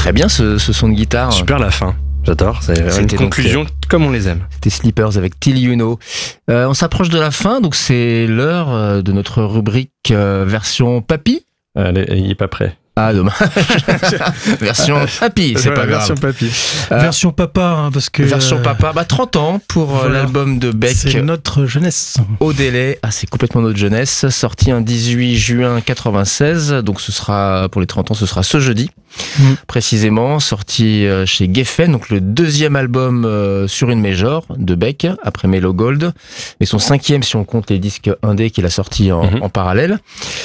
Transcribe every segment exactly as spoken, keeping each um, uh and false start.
très bien ce, ce son de guitare. Super la fin. J'adore, c'est une C'était conclusion donc, comme on les aime. C'était Sleepers avec Till You Know. Euh, on s'approche de la fin, donc c'est l'heure euh, de notre rubrique euh, version papy. Allez, il est pas prêt. Ah, dommage. Version papy, c'est Voilà, pas grave. version papy. Euh, Version papa, hein, parce que... version papa, bah trente ans pour euh, Voilà. l'album de Beck. C'est notre jeunesse. Au délai, ah, c'est complètement notre jeunesse, sorti un dix-huit juin quatre-vingt-seize, donc ce sera, pour les trente ans, ce sera ce jeudi, Mm. précisément, sorti euh, chez Geffen, donc le deuxième album euh, sur une major de Beck, après Mellow Gold, et son cinquième si on compte les disques indés qu'il a sortis en, Mm-hmm. en parallèle.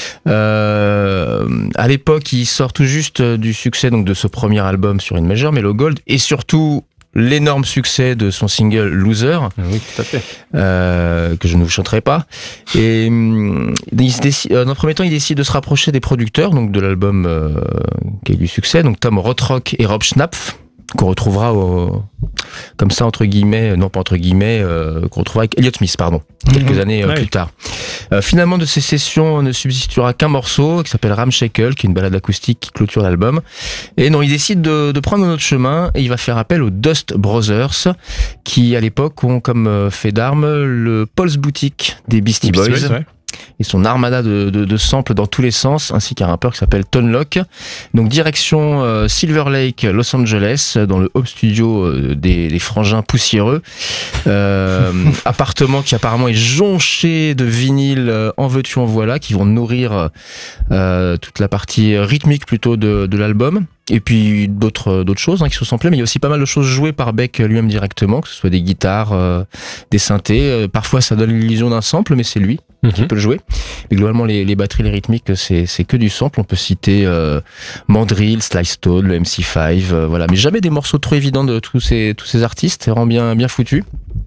Euh, à l'époque, il sort tout juste du succès donc de ce premier album sur une major, Mellow Gold, et surtout l'énorme succès de son single Loser, Oui, tout à fait. euh, que je ne vous chanterai pas. Et hum, il se décide, euh, dans un premier temps, il décide de se rapprocher des producteurs, donc de l'album euh, qui a eu du succès, donc Tom Rothrock et Rob Schnapf, qu'on retrouvera au, comme ça entre guillemets, non pas entre guillemets, euh, qu'on retrouvera avec Elliott Smith, pardon, quelques Mhm. années euh, Ouais. plus tard. Euh, finalement, de ces sessions ne subsistera qu'un morceau qui s'appelle Ramshackle, qui est une balade acoustique qui clôture l'album. Et non, il décide de, de prendre un autre chemin et il va faire appel aux Dust Brothers, qui à l'époque ont comme euh, fait d'armes le Paul's Boutique des Beastie Boys. Beastie Boys, ouais. Et son armada de, de, de samples dans tous les sens, ainsi qu'un rappeur qui s'appelle Tone Loc. Donc direction euh, Silver Lake, Los Angeles, dans le home studio euh, des, des frangins poussiéreux. Euh, appartement qui apparemment est jonché de vinyles euh, en veux-tu en voilà, qui vont nourrir euh, toute la partie rythmique plutôt de, de l'album. Et puis d'autres d'autres choses hein, qui sont samplées, mais il y a aussi pas mal de choses jouées par Beck lui-même directement, que ce soit des guitares, euh, des synthés. Euh, parfois ça donne l'illusion d'un sample, mais c'est lui qui Mhm. peut le jouer. Mais globalement, les, les batteries, les rythmiques, c'est, c'est que du sample. On peut citer euh, Mandrill, Sly Stone, le M C cinq, euh, voilà. Mais jamais des morceaux trop évidents de tous ces, tous ces artistes. C'est vraiment bien, bien foutu.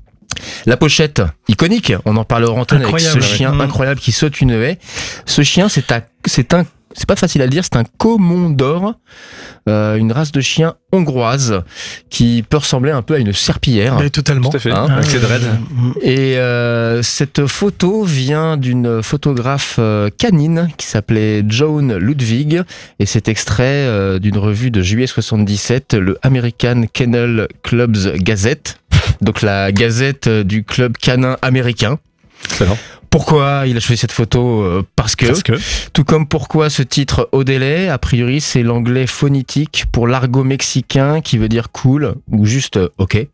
La pochette, iconique. On en parle en antenne avec ce Incroyable, chien ouais. incroyable qui saute une haie. Ce chien, c'est, un, c'est un, c'est pas facile à le dire, c'est un Komondor, euh, une race de chien hongroise qui peut ressembler un peu à une serpillière. Mais totalement. Tout à fait. Hein, Avec ses dreads. Euh, Et euh, cette photo vient d'une photographe euh, canine qui s'appelait Joan Ludwig, et c'est extrait euh, d'une revue de juillet soixante-dix-sept, le American Kennel Club's Gazette, donc la gazette du club canin américain. Excellent. Pourquoi il a choisi cette photo euh, Parce que, Parce que. tout comme pourquoi ce titre Au délai, a priori c'est l'anglais phonétique pour l'argot mexicain qui veut dire cool ou juste euh, ok.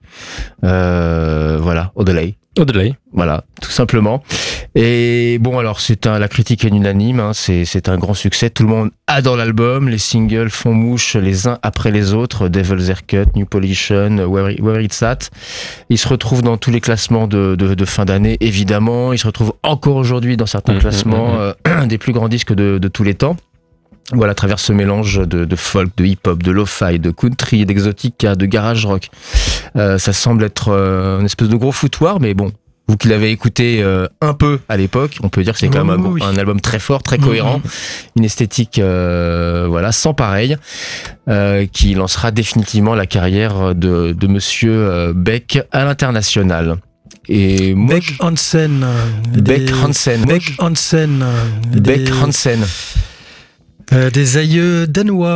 Euh, voilà, Au délai. Au delay. Voilà, tout simplement. Et bon, alors c'est un, la critique est unanime, hein, c'est c'est un grand succès. Tout le monde adore l'album. Les singles font mouche les uns après les autres. Devil's Haircut, New Pollution, Where, Where It's At. Il se retrouve dans tous les classements de, de, de fin d'année, évidemment. Il se retrouve encore aujourd'hui dans certains Mmh, classements mmh, euh, des plus grands disques de, de tous les temps. Voilà, à travers ce mélange de, de folk, de hip-hop, de lo-fi, de country, d'exotica, de garage rock. Euh, ça semble être euh, une espèce de gros foutoir, mais bon, vous qui l'avez écouté euh, un peu à l'époque, on peut dire que c'est quand Oh, même un, oui. un album très fort, très cohérent, Mhm. une esthétique euh, voilà sans pareil, euh, qui lancera définitivement la carrière de, de Monsieur euh, Beck à l'international. Et moi, Beck Hansen. euh, Beck des- Hansen. Beck Hansen. euh, Beck des- Hansen. euh, Des aïeux danois.